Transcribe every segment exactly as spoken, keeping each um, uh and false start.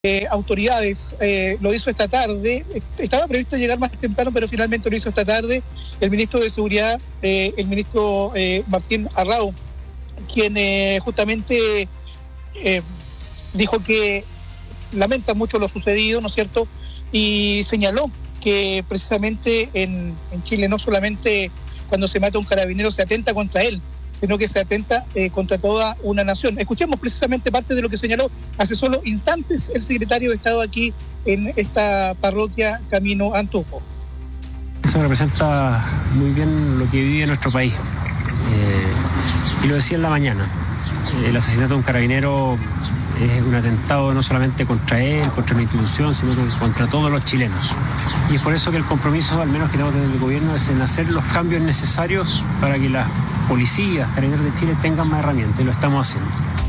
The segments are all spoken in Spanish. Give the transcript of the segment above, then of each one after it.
Eh, autoridades, eh, lo hizo esta tarde, estaba previsto llegar más temprano, pero finalmente lo hizo esta tarde el ministro de Seguridad, eh, el ministro eh, Martín Arrau, quien eh, justamente eh, dijo que lamenta mucho lo sucedido, ¿no es cierto?, y señaló que precisamente en, en Chile no solamente cuando se mata un carabinero se atenta contra él, sino que se atenta eh, contra toda una nación. Escuchemos precisamente parte de lo que señaló hace solo instantes el secretario de Estado aquí en esta parroquia Camino Antofo. Eso representa muy bien lo que vive nuestro país. Eh, y lo decía en la mañana, el asesinato de un carabinero es un atentado no solamente contra él, contra una institución, sino que contra todos los chilenos. Y es por eso que el compromiso, al menos que tenemos desde el gobierno, es en hacer los cambios necesarios para que las policías, carabineros de Chile tengan más herramientas, y lo estamos haciendo.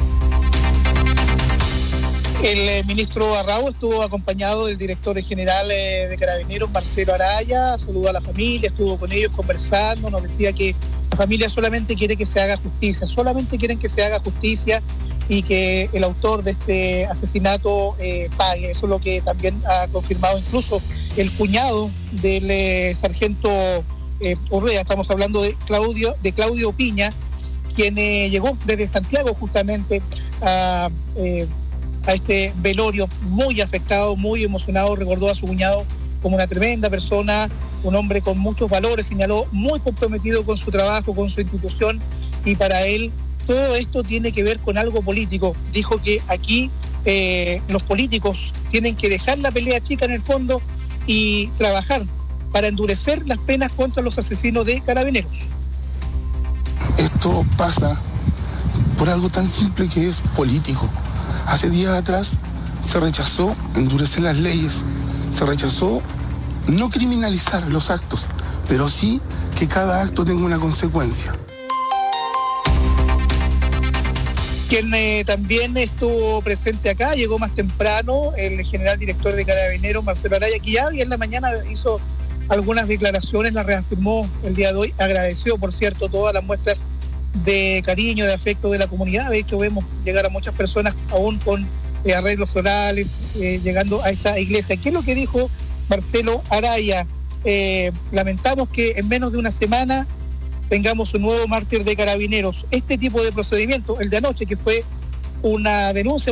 El eh, ministro Arrau estuvo acompañado del director general eh, de Carabineros, Marcelo Araya, saludó a la familia, estuvo con ellos conversando, nos decía que la familia solamente quiere que se haga justicia, solamente quieren que se haga justicia y que el autor de este asesinato eh, pague. Eso es lo que también ha confirmado incluso el cuñado del eh, sargento eh, Urrea. Estamos hablando de Claudio, de Claudio Piña, quien eh, llegó desde Santiago justamente a, eh, a este velorio, muy afectado, muy emocionado, recordó a su cuñado como una tremenda persona, un hombre con muchos valores, señaló, muy comprometido con su trabajo, con su institución, y para él todo esto tiene que ver con algo político. Dijo que aquí eh, los políticos tienen que dejar la pelea chica en el fondo y trabajar para endurecer las penas contra los asesinos de carabineros. Esto pasa por algo tan simple que es político. Hace días atrás se rechazó endurecer las leyes, se rechazó no criminalizar los actos, pero sí que cada acto tenga una consecuencia. Quien eh, también estuvo presente acá, llegó más temprano, el general director de Carabineros, Marcelo Araya, que ya en la mañana hizo algunas declaraciones, las reafirmó el día de hoy, agradeció, por cierto, todas las muestras de cariño, de afecto de la comunidad. De hecho, vemos llegar a muchas personas aún con eh, arreglos florales, eh, llegando a esta iglesia. ¿Qué es lo que dijo Marcelo Araya? Eh, lamentamos que en menos de una semana tengamos un nuevo mártir de carabineros. Este tipo de procedimiento, el de anoche, que fue una denuncia